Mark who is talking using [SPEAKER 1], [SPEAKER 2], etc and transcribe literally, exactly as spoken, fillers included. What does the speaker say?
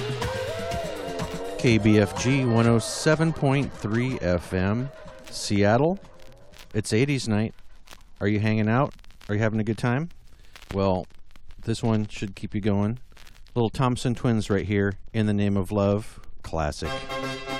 [SPEAKER 1] K B F G one oh seven point three F M, Seattle. It's eighties night. Are you hanging out? Are you having a good time? Well, this one should keep you going. Little Thompson Twins right here, In the Name of Love, classic.